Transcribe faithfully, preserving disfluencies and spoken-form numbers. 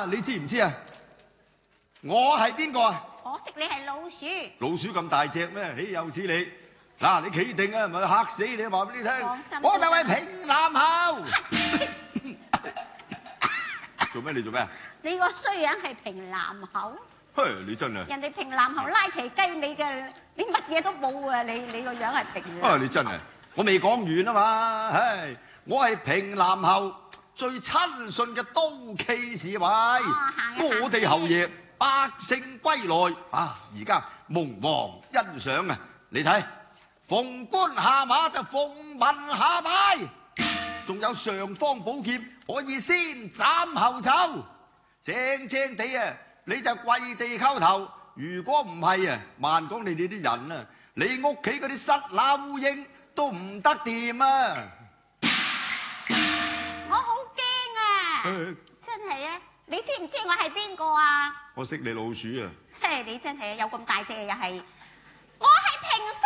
你知唔知啊？我係邊個啊？ 我識你係老鼠。 老鼠咁大隻咩？豈有此理！嗱，你企定啊，唔係嚇死你！話俾你聽，我就係平南猴。做咩？你做咩啊？ 你個衰樣係平南猴。 嘿，你真係。 人哋平南猴拉齊雞尾嘅，你乜嘢都冇啊！你你個樣係平。 啊，你真係，我未講完啊嘛，唉，我係平南猴最親信嘅都企侍衛，我哋侯爺百姓歸來啊！而家蒙皇欣賞啊！你睇，逢官下馬就逢民下拜，仲有尚方寶劍可以先斬後奏，正正地啊！你就跪地叩頭。如果唔係啊，萬講你哋啲人啊，你屋企嗰啲虱乸烏蠅都唔得掂啊！ 我好驚啊！真係啊！你知唔知我係邊個啊？ 我識你老鼠啊！ 嘿，你真係有咁大隻又係，我係平